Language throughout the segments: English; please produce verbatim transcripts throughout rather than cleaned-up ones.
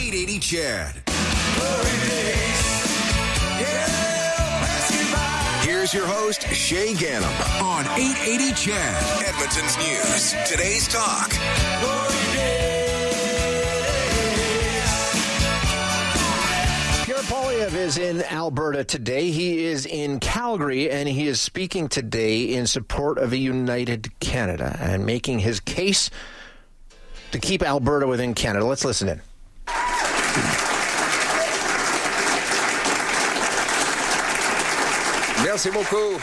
eight eighty Chad. Here's your host, Shay Gannam, on eight eighty Chad. Edmonton's News. Today's Talk. Pierre Poilievre is in Alberta today. He is in Calgary, and he is speaking today in support of a united Canada and making his case to keep Alberta within Canada. Let's listen in. Merci beaucoup.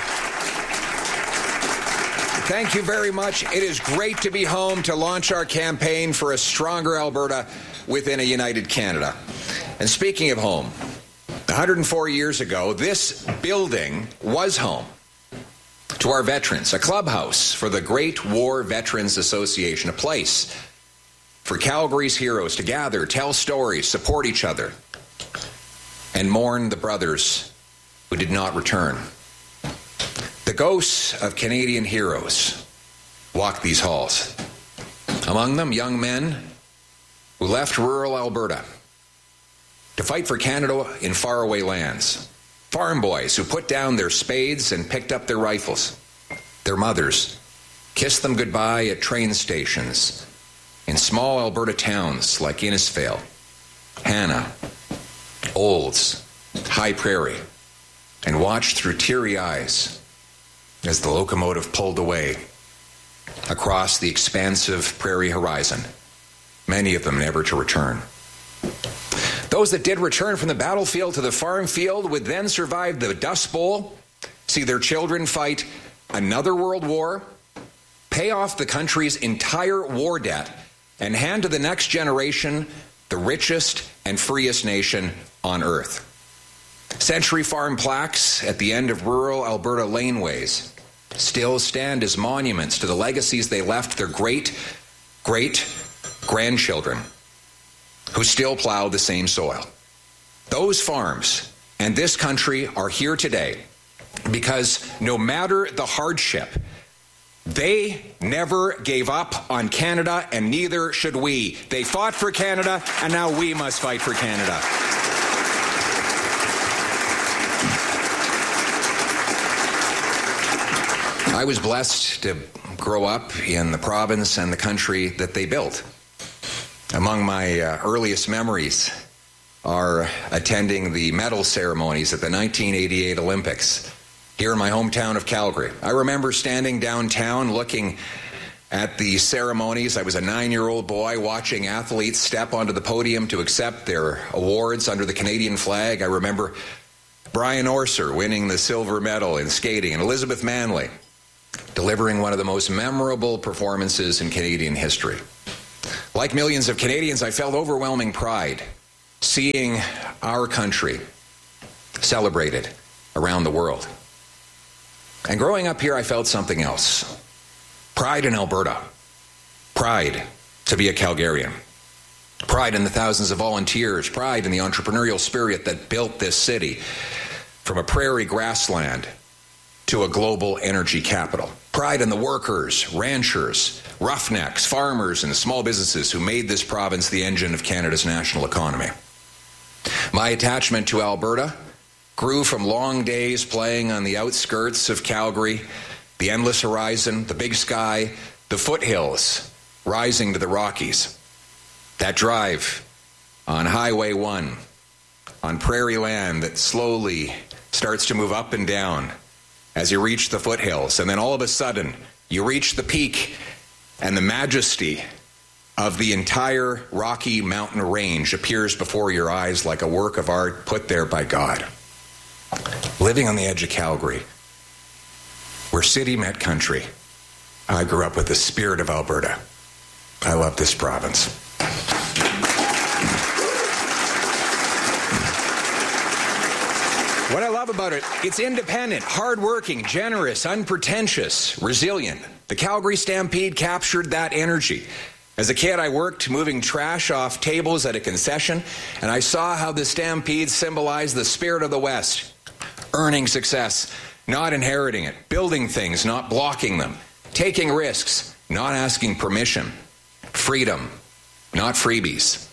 Thank you very much. It is great to be home to launch our campaign for a stronger Alberta within a united Canada. And speaking of home, one hundred four years ago, this building was home to our veterans, a clubhouse for the Great War Veterans Association, a place for Calgary's heroes to gather, tell stories, support each other, and mourn the brothers who did not return. The ghosts of Canadian heroes walk these halls. Among them, young men who left rural Alberta to fight for Canada in faraway lands. Farm boys who put down their spades and picked up their rifles. Their mothers kissed them goodbye at train stations in small Alberta towns like Innisfail, Hanna, Olds, High Prairie, and watched through teary eyes as the locomotive pulled away across the expansive prairie horizon, many of them never to return. Those that did return from the battlefield to the farm field would then survive the Dust Bowl, see their children fight another world war, pay off the country's entire war debt, and hand to the next generation the richest and freest nation on earth. Century Farm plaques at the end of rural Alberta laneways still stand as monuments to the legacies they left their great, great grandchildren who still plow the same soil. Those farms and this country are here today because no matter the hardship, they never gave up on Canada, and neither should we. They fought for Canada, and now we must fight for Canada. I was blessed to grow up in the province and the country that they built. Among my uh, earliest memories are attending the medal ceremonies at the nineteen eighty-eight Olympics here in my hometown of Calgary. I remember standing downtown looking at the ceremonies. I was a nine-year-old boy watching athletes step onto the podium to accept their awards under the Canadian flag. I remember Brian Orser winning the silver medal in skating, and Elizabeth Manley delivering one of the most memorable performances in Canadian history. Like millions of Canadians, I felt overwhelming pride seeing our country celebrated around the world. And growing up here, I felt something else. Pride in Alberta. Pride to be a Calgarian. Pride in the thousands of volunteers. Pride in the entrepreneurial spirit that built this city from a prairie grassland to a global energy capital. Pride in the workers, ranchers, roughnecks, farmers, and small businesses who made this province the engine of Canada's national economy. My attachment to Alberta grew from long days playing on the outskirts of Calgary, the endless horizon, the big sky, the foothills rising to the Rockies. That drive on Highway one, on prairie land that slowly starts to move up and down as you reach the foothills, and then all of a sudden you reach the peak, and the majesty of the entire Rocky Mountain range appears before your eyes like a work of art put there by God. Living on the edge of Calgary, where city met country, I grew up with the spirit of Alberta. I love this province. What I love about it, it's independent, hardworking, generous, unpretentious, resilient. The Calgary Stampede captured that energy. As a kid, I worked moving trash off tables at a concession, and I saw how the Stampede symbolized the spirit of the West. Earning success, not inheriting it. Building things, not blocking them. Taking risks, not asking permission. Freedom, not freebies.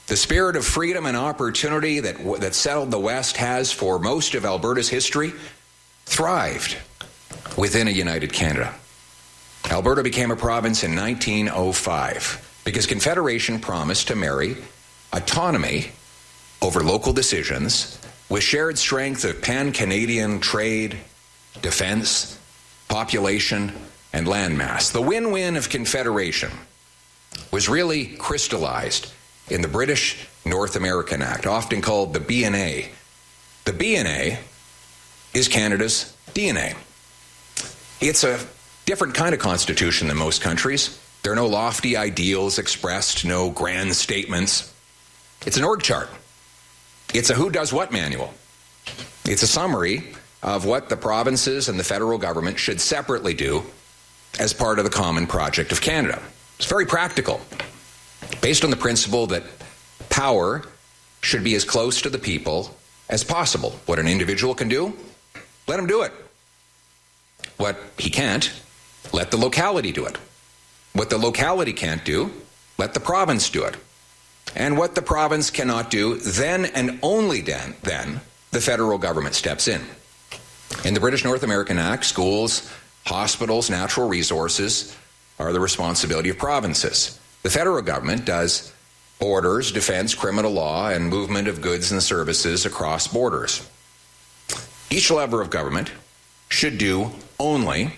The spirit of freedom and opportunity that, that settled the West has for most of Alberta's history thrived within a united Canada. Alberta became a province in nineteen oh five because Confederation promised to marry autonomy over local decisions with shared strength of pan-Canadian trade, defense, population, and landmass. The win-win of Confederation was really crystallized in the British North American Act, often called the B N A. The B N A is Canada's D N A. It's a different kind of constitution than most countries. There are no lofty ideals expressed, no grand statements. It's an org chart. It's a who does what manual. It's a summary of what the provinces and the federal government should separately do as part of the common project of Canada. It's very practical, based on the principle that power should be as close to the people as possible. What an individual can do, let him do it. What he can't, let the locality do it. What the locality can't do, let the province do it. And what the province cannot do, then and only then, then the federal government steps in. In the British North American Act, schools, hospitals, natural resources are the responsibility of provinces. The federal government does borders, defense, criminal law, and movement of goods and services across borders. Each level of government should do only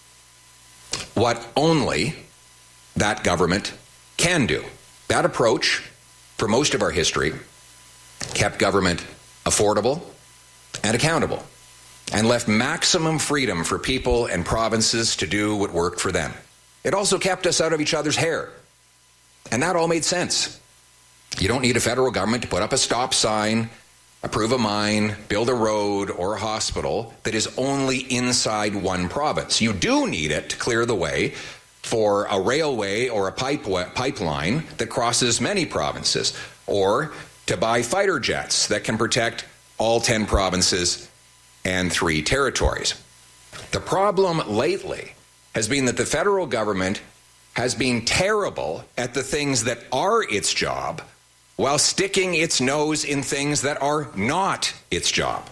what only that government can do. That approach, for most of our history, kept government affordable and accountable, and left maximum freedom for people and provinces to do what worked for them. It also kept us out of each other's hair, and that all made sense. You don't need a federal government to put up a stop sign, approve a mine, build a road or a hospital that is only inside one province. You do need it to clear the way for a railway or a pipe pipeline that crosses many provinces, or to buy fighter jets that can protect all ten provinces and three territories. The problem lately has been that the federal government has been terrible at the things that are its job while sticking its nose in things that are not its job.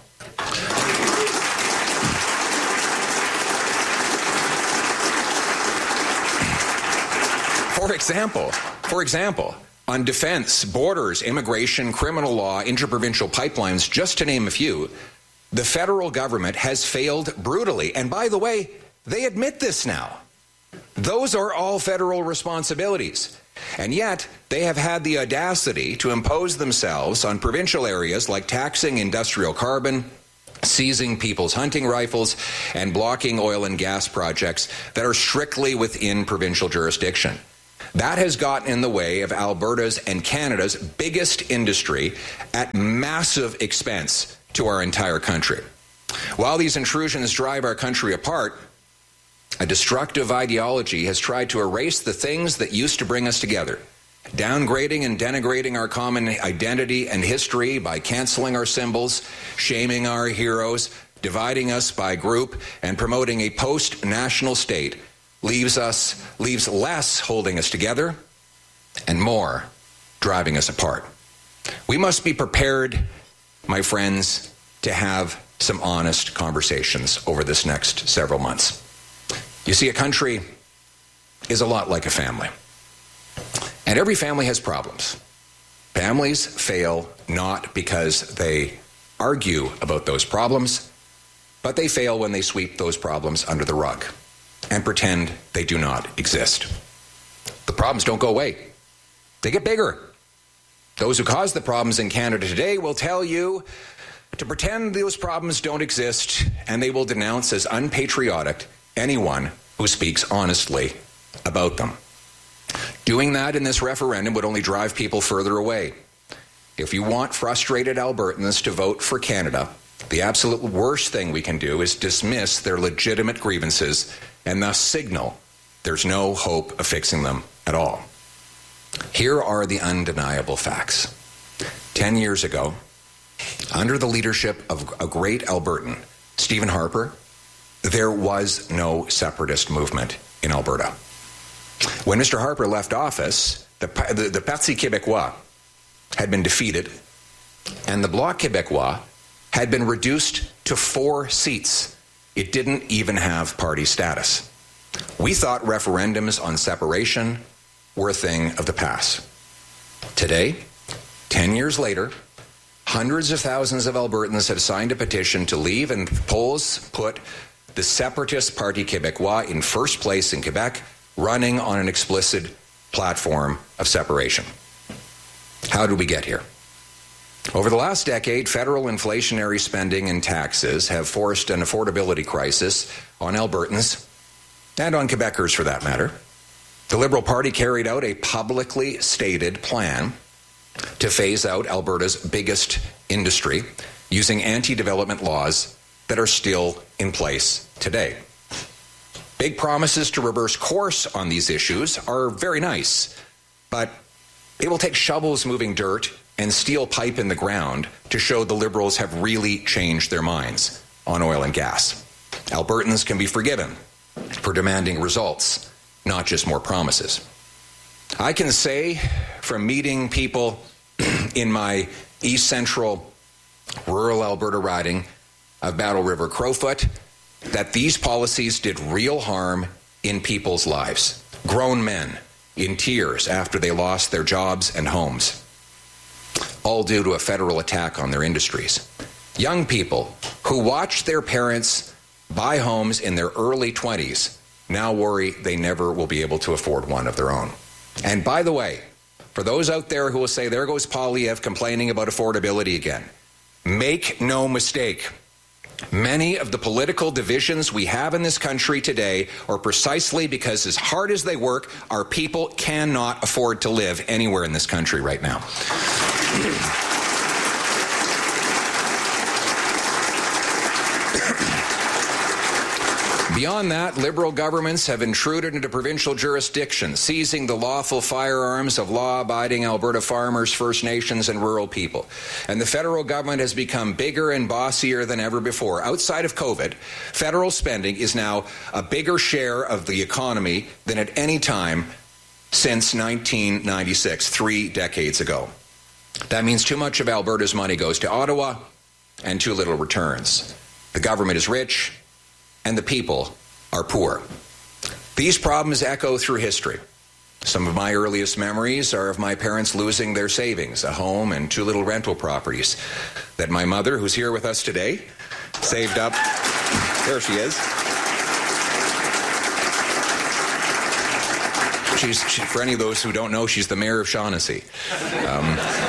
For example, for example, on defense, borders, immigration, criminal law, interprovincial pipelines, just to name a few, the federal government has failed brutally. And by the way, they admit this now. Those are all federal responsibilities. And yet, they have had the audacity to impose themselves on provincial areas like taxing industrial carbon, seizing people's hunting rifles, and blocking oil and gas projects that are strictly within provincial jurisdiction. That has gotten in the way of Alberta's and Canada's biggest industry at massive expense to our entire country. While these intrusions drive our country apart, a destructive ideology has tried to erase the things that used to bring us together, downgrading and denigrating our common identity and history by canceling our symbols, shaming our heroes, dividing us by group, and promoting a post-national state leaves us, leaves less holding us together and more driving us apart. We must be prepared, my friends, to have some honest conversations over this next several months. You see, a country is a lot like a family. And every family has problems. Families fail not because they argue about those problems, but they fail when they sweep those problems under the rug and pretend they do not exist. The problems don't go away. They get bigger. Those who cause the problems in Canada today will tell you to pretend those problems don't exist, and they will denounce as unpatriotic anyone who speaks honestly about them. Doing that in this referendum would only drive people further away. If you want frustrated Albertans to vote for Canada, the absolute worst thing we can do is dismiss their legitimate grievances and thus signal there's no hope of fixing them at all. Here are the undeniable facts. Ten years ago, under the leadership of a great Albertan, Stephen Harper, there was no separatist movement in Alberta. When Mister Harper left office, the, the, the Parti Québécois had been defeated, and the Bloc Québécois had been reduced to four seats. It didn't even have party status. We thought referendums on separation were a thing of the past. Today, ten years later, hundreds of thousands of Albertans have signed a petition to leave, and polls put the separatist Parti Québécois in first place in Quebec, running on an explicit platform of separation. How did we get here? Over the last decade, federal inflationary spending and taxes have forced an affordability crisis on Albertans and on Quebecers for that matter. The Liberal Party carried out a publicly stated plan to phase out Alberta's biggest industry using anti-development laws that are still in place today. Big promises to reverse course on these issues are very nice, but it will take shovels moving dirt and steel pipe in the ground to show the Liberals have really changed their minds on oil and gas. Albertans can be forgiven for demanding results, not just more promises. I can say from meeting people in my east central rural Alberta riding of Battle River Crowfoot that these policies did real harm in people's lives. Grown men in tears after they lost their jobs and homes, all due to a federal attack on their industries. Young people who watched their parents buy homes in their early twenties now worry they never will be able to afford one of their own. And by the way, for those out there who will say, there goes Poilievre complaining about affordability again, make no mistake. Many of the political divisions we have in this country today are precisely because, as hard as they work, our people cannot afford to live anywhere in this country right now. Beyond that, Liberal governments have intruded into provincial jurisdiction, seizing the lawful firearms of law-abiding Alberta farmers, First Nations, and rural people. And the federal government has become bigger and bossier than ever before. Outside of COVID, federal spending is now a bigger share of the economy than at any time since nineteen ninety-six, three decades ago. That means too much of Alberta's money goes to Ottawa and too little returns. The government is rich and the people are poor. These problems echo through history. Some of my earliest memories are of my parents losing their savings, a home and two little rental properties that my mother, who's here with us today, saved up. There she is. She's, she, for any of those who don't know, she's the mayor of Shaughnessy. Um,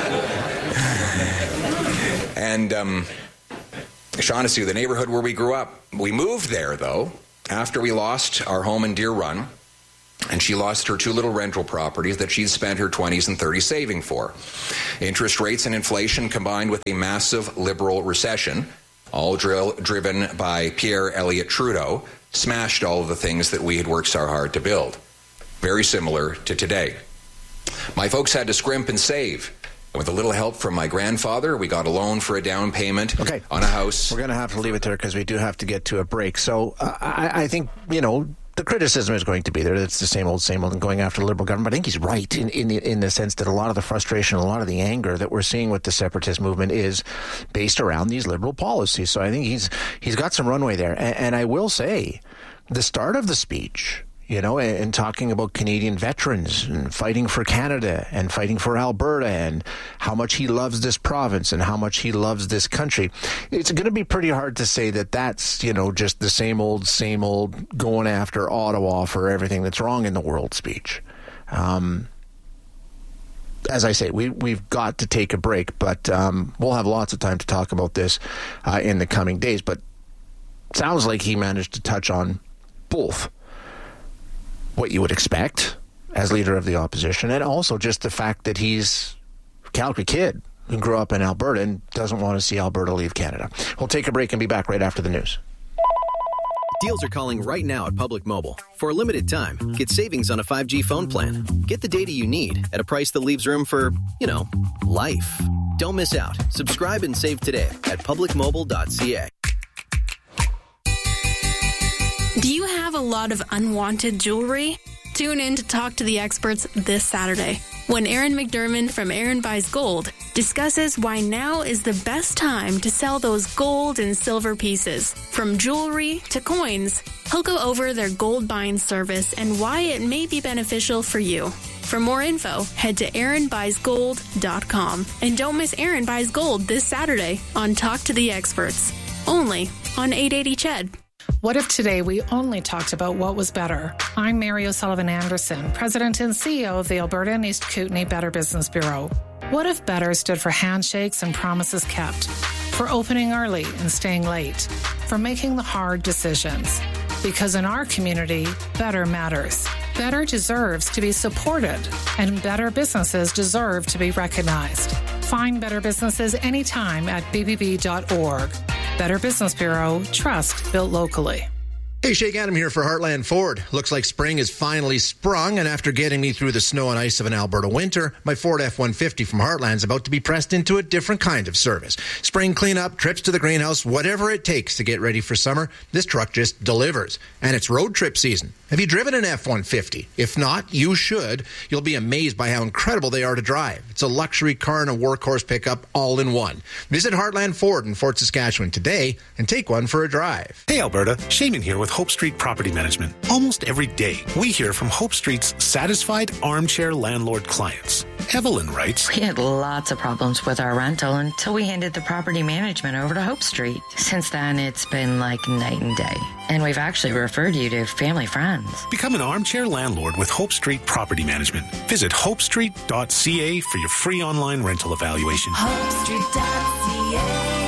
and um, Shaughnessy, the neighborhood where we grew up. We moved there, though, after we lost our home in Deer Run, and she lost her two little rental properties that she'd spent her twenties and thirties saving for. Interest rates and inflation combined with a massive Liberal recession, all drill, driven by Pierre Elliott Trudeau, smashed all of the things that we had worked so hard to build. Very similar to today. My folks had to scrimp and save. And with a little help from my grandfather, we got a loan for a down payment okay. on a house. We're going to have to leave it there because we do have to get to a break. So uh, I, I think, you know, the criticism is going to be there. It's the same old, same old, and going after the Liberal government. But I think he's right in, in, the, in the sense that a lot of the frustration, a lot of the anger that we're seeing with the separatist movement is based around these Liberal policies. So I think he's he's got some runway there. And, and I will say, the start of the speech, you know, and, and talking about Canadian veterans and fighting for Canada and fighting for Alberta and how much he loves this province and how much he loves this country. It's going to be pretty hard to say that that's, you know, just the same old, same old going after Ottawa for everything that's wrong in the world speech. Um, as I say, we, we've got to take a break, but um, we'll have lots of time to talk about this uh, in the coming days. But sounds like he managed to touch on both what you would expect as leader of the opposition, and also just the fact that he's a Calgary kid who grew up in Alberta and doesn't want to see Alberta leave Canada. We'll take a break and be back right after the news. Deals are calling right now at Public Mobile. For a limited time, get savings on a five G phone plan. Get the data you need at a price that leaves room for, you know, life. Don't miss out. Subscribe and save today at public mobile dot c a. Do you have a lot of unwanted jewelry? Tune in to Talk to the Experts this Saturday. when Aaron McDermott from Aaron Buys Gold discusses why now is the best time to sell those gold and silver pieces. From jewelry to coins, he'll go over their gold buying service and why it may be beneficial for you. For more info, head to aaron buys gold dot com. And don't miss Aaron Buys Gold this Saturday on Talk to the Experts, only on eight eighty C H E D. What if today we only talked about what was better? I'm Mary O'Sullivan Anderson, President and C E O of the Alberta and East Kootenay Better Business Bureau. What if better stood for handshakes and promises kept, for opening early and staying late, for making the hard decisions? Because in our community, better matters. Better deserves to be supported, and better businesses deserve to be recognized. Find better businesses anytime at b b b dot org. Better Business Bureau, trust built locally. Hey, Shay Ganem here for Heartland Ford. Looks like spring is finally sprung, and after getting me through the snow and ice of an Alberta winter, my Ford F one fifty from Heartland is about to be pressed into a different kind of service. Spring cleanup, trips to the greenhouse, whatever it takes to get ready for summer, this truck just delivers. And it's road trip season. Have you driven an F one fifty? If not, you should. You'll be amazed by how incredible they are to drive. It's a luxury car and a workhorse pickup all in one. Visit Heartland Ford in Fort Saskatchewan today and take one for a drive. Hey, Alberta. Shaman here with Hope Street Property Management. Almost every day, we hear from Hope Street's satisfied armchair landlord clients. Evelyn writes, We had lots of problems with our rental until we handed the property management over to Hope Street. Since then, it's been like night and day. And we've actually referred you to family friends. Become an armchair landlord with Hope Street Property Management. Visit hope street dot c a for your free online rental evaluation. hope street dot c a.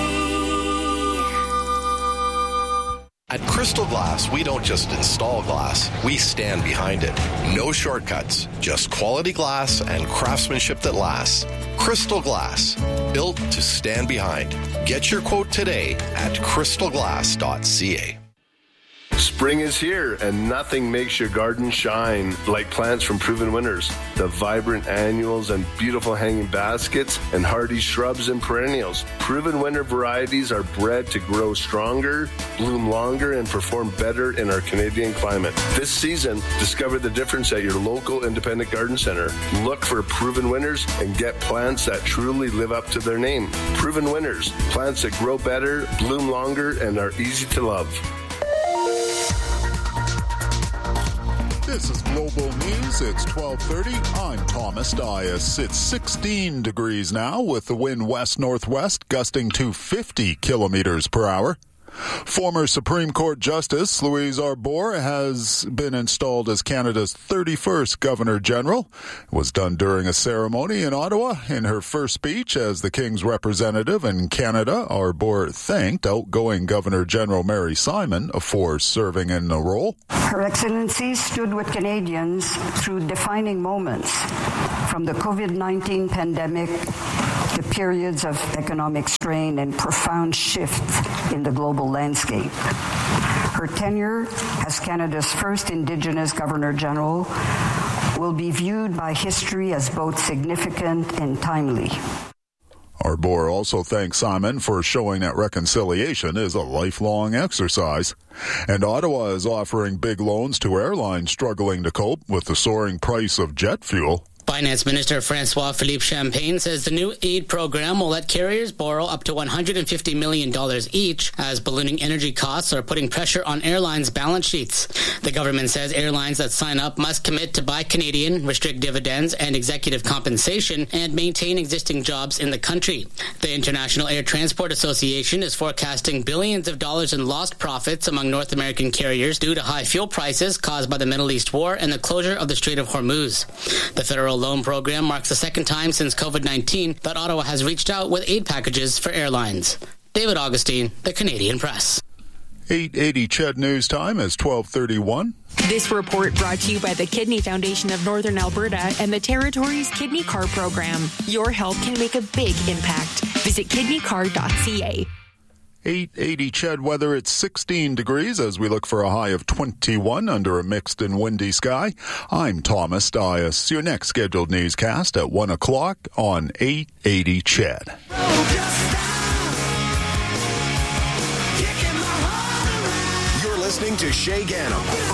At Crystal Glass, we don't just install glass, we stand behind it. No shortcuts, just quality glass and craftsmanship that lasts. Crystal Glass, built to stand behind. Get your quote today at crystal glass dot c a. Spring is here, and nothing makes your garden shine like plants from Proven Winners. The vibrant annuals and beautiful hanging baskets and hardy shrubs and perennials. Proven Winner varieties are bred to grow stronger, bloom longer, and perform better in our Canadian climate. This season, discover the difference at your local independent garden center. Look for Proven Winners and get plants that truly live up to their name. Proven Winners, plants that grow better, bloom longer, and are easy to love. This is Global News. It's twelve thirty. I'm Thomas Dias. It's sixteen degrees now with the wind west-northwest gusting to fifty kilometers per hour. Former Supreme Court Justice Louise Arbour has been installed as Canada's thirty-first Governor-General. It was done during a ceremony in Ottawa. In her first speech as the King's representative in Canada, Arbour thanked outgoing Governor-General Mary Simon for serving in the role. Her Excellency stood with Canadians through defining moments, from the covid nineteen pandemic to periods of economic strain and profound shifts in the global landscape. Her tenure as Canada's first Indigenous Governor-General will be viewed by history as both significant and timely. Arbour also thanked Simon for showing that reconciliation is a lifelong exercise. And Ottawa is offering big loans to airlines struggling to cope with the soaring price of jet fuel. Finance Minister Francois-Philippe Champagne says the new aid program will let carriers borrow up to one hundred fifty million dollars each, as ballooning energy costs are putting pressure on airlines' balance sheets. The government says airlines that sign up must commit to buy Canadian, restrict dividends and executive compensation, and maintain existing jobs in the country. The International Air Transport Association is forecasting billions of dollars in lost profits among North American carriers due to high fuel prices caused by the Middle East war and the closure of the Strait of Hormuz. The federal loan program marks the second time since covid nineteen that Ottawa has reached out with aid packages for airlines. David Augustine, The Canadian Press. eight eighty C H E D News Time is twelve thirty-one. This report brought to you by the Kidney Foundation of Northern Alberta and the Territory's Kidney Card Program. Your help can make a big impact. Visit kidney card dot c a. eight eighty C H E D weather, it's sixteen degrees as we look for a high of twenty-one under a mixed and windy sky. I'm Thomas Dias. Your next scheduled newscast at one o'clock on eight eighty C H E D. You're listening to Shay Ganem